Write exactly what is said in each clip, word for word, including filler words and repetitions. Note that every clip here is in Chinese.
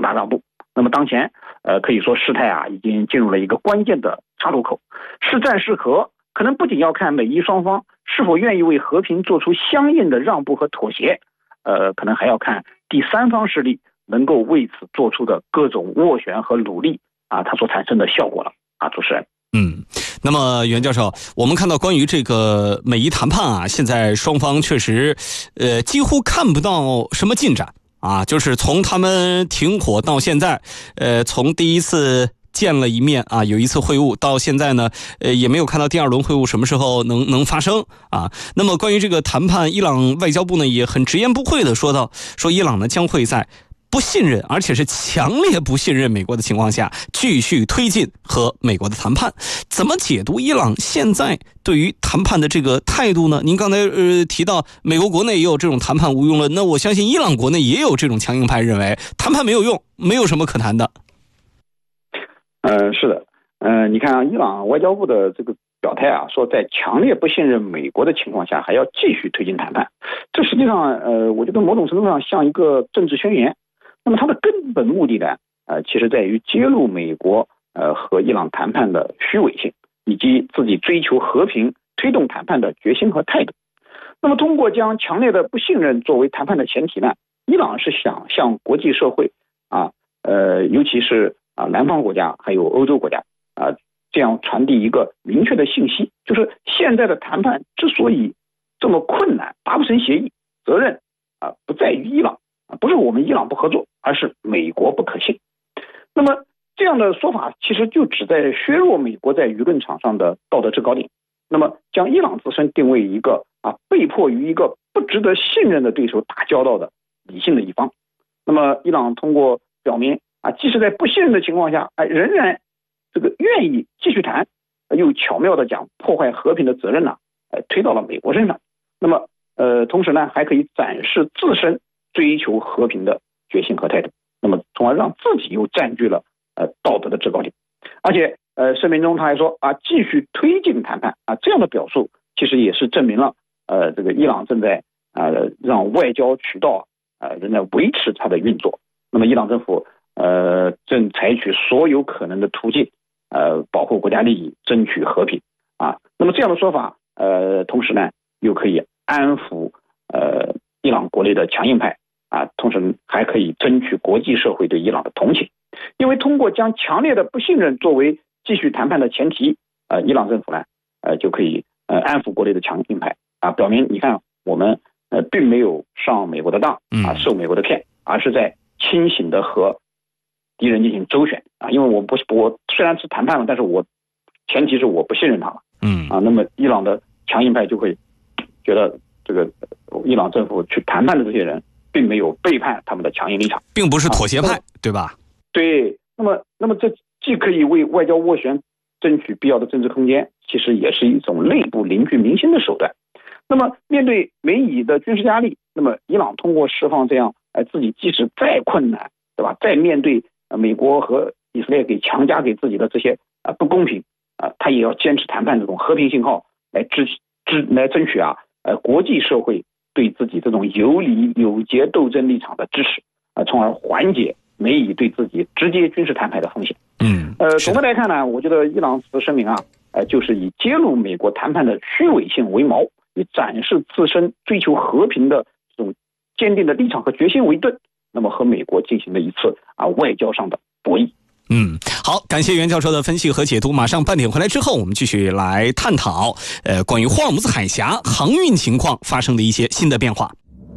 大让步。那么当前呃可以说事态啊已经进入了一个关键的岔路口，是战是和可能不仅要看美伊双方是否愿意为和平做出相应的让步和妥协，呃可能还要看第三方势力能够为此做出的各种斡旋和努力啊，它所产生的效果了啊，主持人。 嗯，那么袁教授，我们看到关于这个美伊谈判啊，现在双方确实呃几乎看不到什么进展啊，就是从他们停火到现在，呃从第一次见了一面啊，有一次会晤到现在呢，呃也没有看到第二轮会晤什么时候能能发生啊。那么关于这个谈判，伊朗外交部呢也很直言不讳的说到，说伊朗呢将会在不信任，而且是强烈不信任美国的情况下，继续推进和美国的谈判。怎么解读伊朗现在对于谈判的这个态度呢？您刚才呃提到美国国内也有这种谈判无用论，那我相信伊朗国内也有这种强硬派认为谈判没有用，没有什么可谈的。 呃，是的，呃，你看啊，伊朗外交部的这个表态啊，说在强烈不信任美国的情况下，还要继续推进谈判。这实际上，呃，我觉得某种程度上像一个政治宣言。那么它的根本目的呢，呃，其实在于揭露美国呃和伊朗谈判的虚伪性，以及自己追求和平、推动谈判的决心和态度。那么通过将强烈的不信任作为谈判的前提呢，伊朗是想向国际社会啊，呃，尤其是啊南方国家还有欧洲国家啊，这样传递一个明确的信息，就是现在的谈判之所以这么困难，达不成协议，责任啊不在于伊朗。不是我们伊朗不合作，而是美国不可信。那么这样的说法其实就旨在削弱美国在舆论场上的道德制高点，那么将伊朗自身定位一个啊被迫与一个不值得信任的对手打交道的理性的一方。那么伊朗通过表明啊，即使在不信任的情况下，哎，仍然这个愿意继续谈，又巧妙的将破坏和平的责任呢，呃，推到了美国身上。那么呃，同时呢，还可以展示自身追求和平的决心和态度，那么从而让自己又占据了呃道德的制高点。而且呃声明中他还说啊，继续推进谈判啊，这样的表述其实也是证明了呃这个伊朗正在呃让外交渠道呃仍然维持它的运作。那么伊朗政府呃正采取所有可能的途径呃保护国家利益，争取和平啊。那么这样的说法呃同时呢又可以安抚呃伊朗国内的强硬派。啊，同时还可以争取国际社会对伊朗的同情，因为通过将强烈的不信任作为继续谈判的前提，呃，伊朗政府呢，呃，就可以呃安抚国内的强硬派啊，表明你看我们呃并没有上美国的当啊，受美国的骗，而是在清醒的和敌人进行周旋啊，因为我不我虽然是谈判了，但是我前提是我不信任他了，嗯啊，那么伊朗的强硬派就会觉得这个伊朗政府去谈判的这些人并没有背叛他们的强硬立场， 并不是妥协派， 啊、 对吧？ 对，那么那么这既可以为外交斡旋争取必要的政治空间，其实也是一种内部凝聚民心的手段。那么面对美以的军事压力，那么伊朗通过释放这样，呃，自己即使再困难，对吧？再面对呃美国和以色列给强加给自己的这些啊、呃、不公平啊、呃，他也要坚持谈判这种和平信号来支支来争取啊，呃，国际社会对自己这种有理有节斗争立场的支持啊，从而缓解美以对自己直接军事谈判的风险。 嗯， 呃，总的来看呢，我觉得伊朗此声明啊，呃，就是以揭露美国谈判的虚伪性为锚，以展示自身追求和平的这种坚定的立场和决心为盾，那么和美国进行了一次啊外交上的博弈。 嗯，好，感谢袁教授的分析和解读。马上半点回来之后，我们继续来探讨呃关于霍尔木兹海峡航运情况发生的一些新的变化。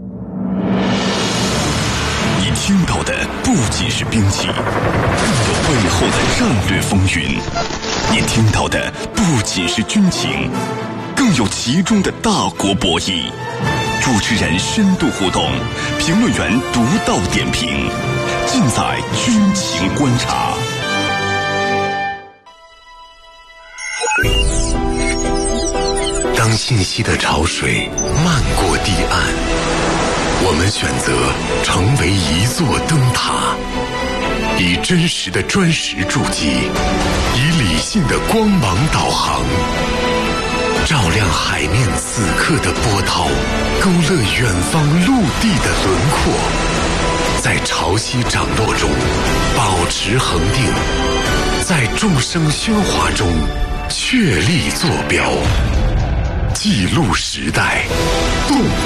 你听到的不仅是兵器，更有背后的战略风云；你听到的不仅是军情，更有其中的大国博弈。主持人深度互动，评论员独到点评，尽在军情观察。当信息的潮水漫过堤岸，我们选择成为一座灯塔，以真实的砖石筑基，以理性的光芒导航，照亮海面此刻的波涛，勾勒远方陆地的轮廓。 在潮汐涨落中保持恒定，在众生喧哗中确立坐标，记录时代，动